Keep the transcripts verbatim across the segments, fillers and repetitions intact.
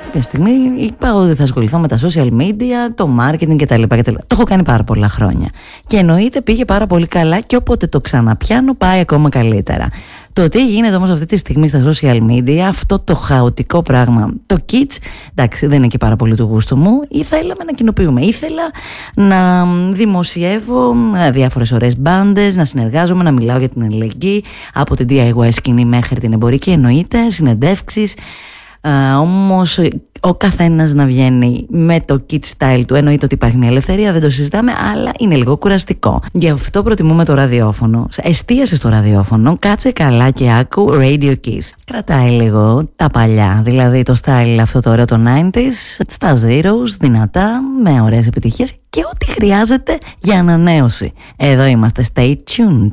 Κάποια στιγμή είπα ότι θα ασχοληθώ με τα social media, το marketing κτλ. κτλ. Το έχω κάνει πάρα πολλά χρόνια. Και εννοείται πήγε πάρα πολύ καλά και όποτε το ξαναπιάνω πάει ακόμα καλύτερα. Το τι γίνεται όμως αυτή τη στιγμή στα social media, αυτό το χαοτικό πράγμα, το kids, εντάξει δεν είναι και πάρα πολύ του γούστου μου, ή θέλαμε να κοινοποιούμε, ήθελα να δημοσιεύω διάφορες ωραίες μπάντες, να συνεργάζομαι, να μιλάω για την αλληλεγγύη, από την ντι άι γουάι σκηνή μέχρι την εμπορική, εννοείται, συνεντεύξεις. Uh, όμως ο καθένας να βγαίνει με το kid style του. Εννοείται ότι υπάρχει μια ελευθερία, δεν το συζητάμε, αλλά είναι λίγο κουραστικό. Γι' αυτό προτιμούμε το ραδιόφωνο. Εστίασε στο ραδιόφωνο, κάτσε καλά και άκου Radio Kiss. Κρατάει λίγο τα παλιά, δηλαδή το style αυτό το ωραίο των ενενήντα, στα zeros, δυνατά, με ωραίες επιτυχίες και ό,τι χρειάζεται για ανανέωση. Εδώ είμαστε, stay tuned.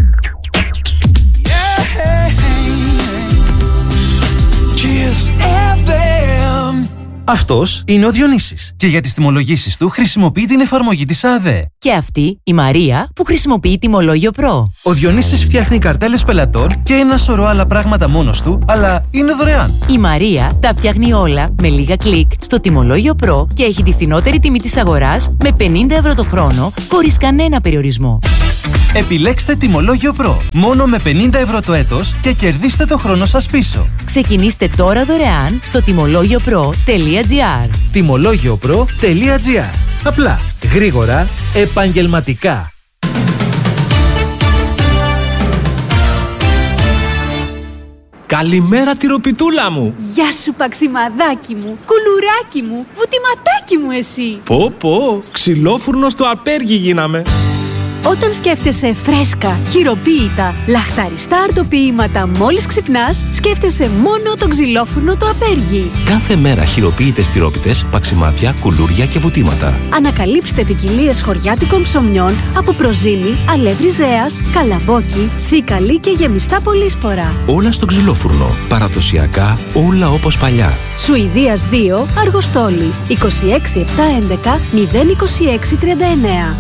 Αυτός είναι ο Διονύσης και για τις τιμολογήσεις του χρησιμοποιεί την εφαρμογή της ΑΔΕ. Και αυτή η Μαρία που χρησιμοποιεί τιμολόγιο Pro. Ο Διονύσης φτιάχνει καρτέλες πελατών και ένα σωρό άλλα πράγματα μόνος του, αλλά είναι δωρεάν. Η Μαρία τα φτιάχνει όλα με λίγα κλικ στο τιμολόγιο Pro και έχει τη φθηνότερη τιμή της αγοράς με πενήντα ευρώ το χρόνο χωρίς κανένα περιορισμό. Επιλέξτε τιμολόγιο Pro μόνο με πενήντα ευρώ το έτος και κερδίστε το χρόνο σας πίσω. Ξεκινήστε τώρα δωρεάν στο τιμολόγιο προ τελεία τζι άρ. τιμολόγιο προ τελεία τζι άρ. Απλά, γρήγορα, επαγγελματικά. Καλημέρα τυροπιτούλα μου! Γεια σου παξιμαδάκι μου, κουλουράκι μου, βουτυματάκι μου εσύ! Πω πω, ξυλόφουρνο στο απέργι γίναμε! Όταν σκέφτεσαι φρέσκα, χειροποίητα, λαχταριστά αρτοποίηματα μόλις ξυπνάς, σκέφτεσαι μόνο το ξυλόφουρνο το απέργι. Κάθε μέρα χειροποίητες τυρόπιτες, παξιμάδια, κουλούρια και βουτήματα. Ανακαλύψτε ποικιλίες χωριάτικων ψωμιών από προζύμι, αλεύρι ζέας, καλαμπόκι, σίκαλη και γεμιστά πολύσπορα. Όλα στο ξυλόφουρνο. Παραδοσιακά, όλα όπως παλιά. Σουηδίας δύο, Αργοστόλη. είκοσι έξι επτακόσια έντεκα μηδέν είκοσι έξι τριάντα εννέα.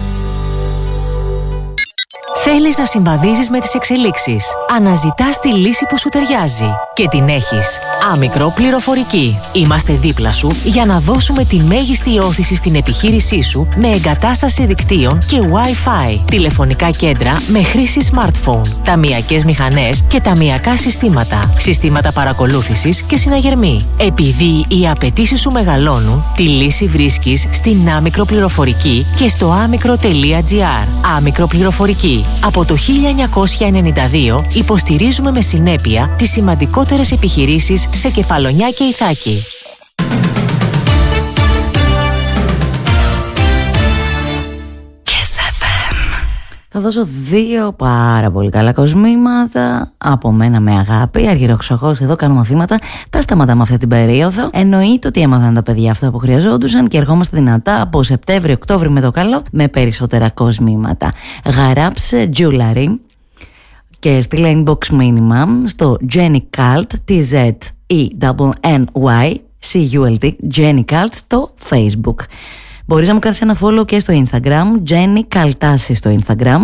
Θέλεις να συμβαδίζεις με τις εξελίξεις. Αναζητάς τη λύση που σου ταιριάζει. Και την έχεις. Άμικρο πληροφορική. Είμαστε δίπλα σου για να δώσουμε τη μέγιστη όθηση στην επιχείρησή σου με εγκατάσταση δικτύων και Wi-Fi. Τηλεφωνικά κέντρα με χρήση smartphone. Ταμειακές μηχανές και ταμειακά συστήματα. Συστήματα παρακολούθησης και συναγερμή. Επειδή οι απαιτήσεις σου μεγαλώνουν, τη λύση βρίσκεις στην Άμικρο πληροφορική και στο άμικρο τελεία τζι άρ. Άμικρο πληροφορική. Από το χίλια εννιακόσια ενενήντα δύο υποστηρίζουμε με συνέπεια τις σημαντικότερες επιχειρήσεις σε Κεφαλονιά και Ιθάκη. Θα δώσω δύο πάρα πολύ καλά κοσμήματα από μένα με αγάπη. Αργυροξοχώς εδώ κάνουμε μαθήματα. Τα σταματάμε αυτή την περίοδο. Εννοείται ότι έμαθαν τα παιδιά αυτά που χρειαζόντουσαν και ερχόμαστε δυνατά από Σεπτέμβριο-Οκτώβριο με το καλό με περισσότερα κοσμήματα. Γράψε jewelry και στείλε inbox μήνυμα στο Jenny Cult, T-Z-E-N-N-Y C-U-L-T, Jenny Cult στο Facebook. Μπορείς να μου κάνεις ένα follow και στο Instagram, Jenny Καλτάση στο Instagram,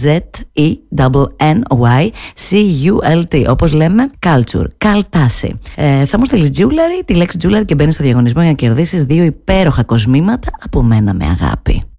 T-Z-E-N-N-Y-C-U-L-T, όπως λέμε, culture, Καλτάση. Ε, θα μου στείλεις jewelry, τη λέξη jewelry και μπαίνεις στο διαγωνισμό για να κερδίσεις δύο υπέροχα κοσμήματα από μένα με αγάπη.